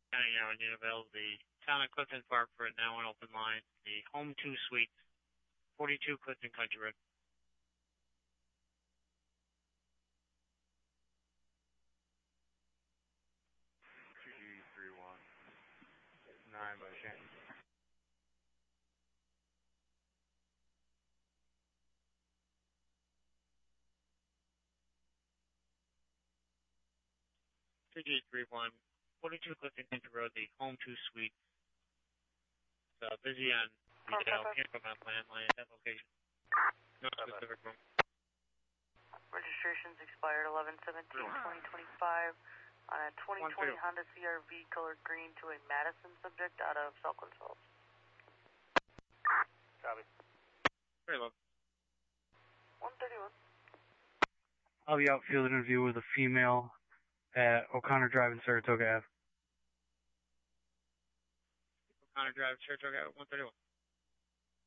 County Avenue, available the town of Clifton Park for now on open line. The Home 2 Suite, 42 Clifton Country Road. Nine by Shannon. G31, 42 Clifton Country Road, the Home 2 Suite. It's busy on the Campbell landline at that location. No specific room. Registration's expired 11/17/2025 on a 2020 Honda CR-V colored green to a Madison subject out of Falkland Falls. Copy. Very low. 131. I'll be outfield interview with a female at O'Connor Drive in Saratoga Ave. O'Connor Drive, Saratoga Ave, 131.